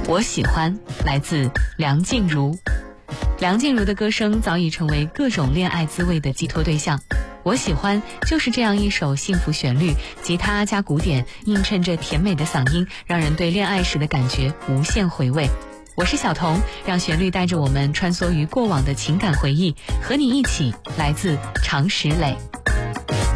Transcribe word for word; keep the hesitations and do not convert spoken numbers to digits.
我喜欢来自梁静茹。梁静茹的歌声早已成为各种恋爱滋味的寄托对象。我喜欢就是这样一首幸福旋律，吉他加鼓点映衬着甜美的嗓音，让人对恋爱时的感觉无限回味。我是小童，让旋律带着我们穿梭于过往的情感回忆，和你一起来自常石磊。